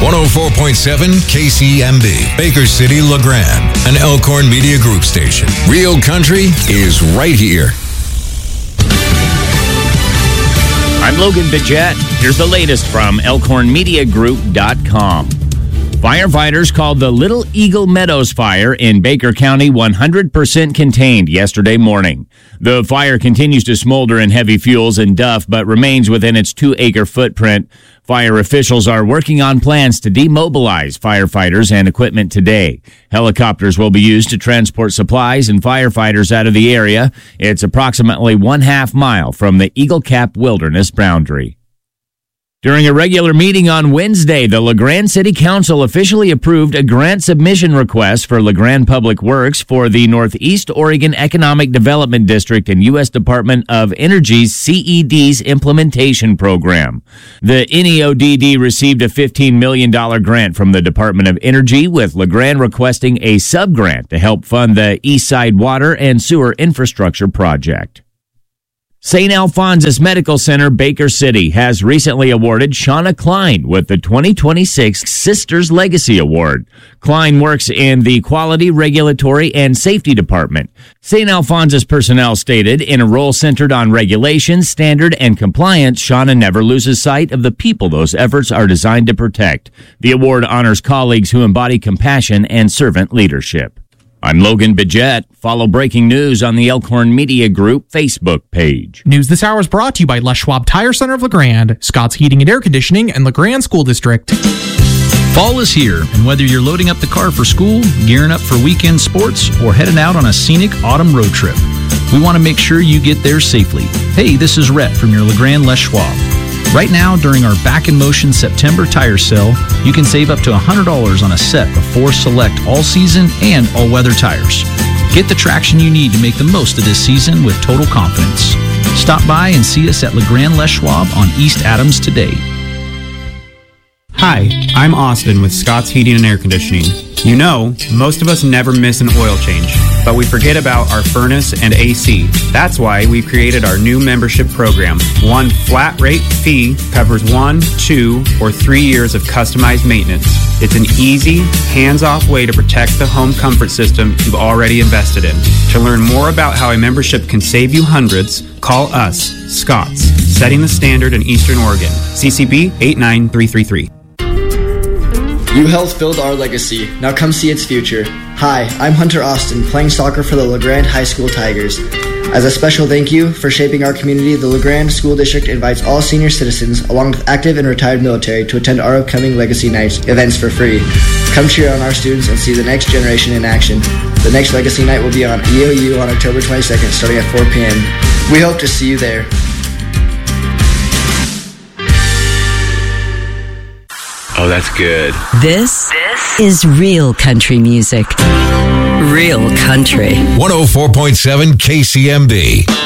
104.7 KCMB, Baker City, LeGrand, an Elkhorn Media Group station. Real country is right here. I'm Logan Bidget. Here's the latest from ElkhornMediaGroup.com. Firefighters called the Little Eagle Meadows fire in Baker County 100% contained yesterday morning. The fire continues to smolder in heavy fuels and duff, but remains within its 2-acre footprint. Fire officials are working on plans to demobilize firefighters and equipment today. Helicopters will be used to transport supplies and firefighters out of the area. It's approximately 1/2 mile from the Eagle Cap Wilderness boundary. During a regular meeting on Wednesday, the LeGrand City Council officially approved a grant submission request for LeGrand Public Works for the Northeast Oregon Economic Development District and U.S. Department of Energy's CED's implementation program. The NEODD received a $15 million grant from the Department of Energy, with LeGrand requesting a sub-grant to help fund the Eastside Water and Sewer Infrastructure Project. St. Alphonsus Medical Center, Baker City, has recently awarded Shauna Klein with the 2026 Sisters Legacy Award. Klein works in the Quality, Regulatory, and Safety Department. St. Alphonsus personnel stated, in a role centered on regulation, standard, and compliance, Shauna never loses sight of the people those efforts are designed to protect. The award honors colleagues who embody compassion and servant leadership. I'm Logan Bidget. Follow breaking news on the Elkhorn Media Group Facebook page. News this hour is brought to you by Les Schwab Tire Center of LeGrand, Scott's Heating and Air Conditioning, and LeGrand School District. Fall is here, and whether you're loading up the car for school, gearing up for weekend sports, or heading out on a scenic autumn road trip, we want to make sure you get there safely. Hey, this is Rhett from your LeGrand Les Schwab. Right now, during our Back in Motion September tire sale, you can save up to $100 on a set of 4 select all-season and all-weather tires. Get the traction you need to make the most of this season with total confidence. Stop by and see us at LeGrand Les Schwab on East Adams today. Hi, I'm Austin with Scott's Heating and Air Conditioning. You know, most of us never miss an oil change, but we forget about our furnace and AC. That's why we created our new membership program. One flat rate fee covers 1, 2, or 3 years of customized maintenance. It's an easy, hands-off way to protect the home comfort system you've already invested in. To learn more about how a membership can save you hundreds, call us, Scott's, setting the standard in Eastern Oregon. CCB 89333. UHealth built our legacy. Now come see its future. Hi, I'm Hunter Austin, playing soccer for the LeGrand High School Tigers. As a special thank you for shaping our community, the LeGrand School District invites all senior citizens, along with active and retired military, to attend our upcoming Legacy Nights events for free. Come cheer on our students and see the next generation in action. The next Legacy Night will be on EOU on October 22nd, starting at 4 p.m. We hope to see you there. Oh, that's good. This is real country music. Real country. 104.7 KCMB.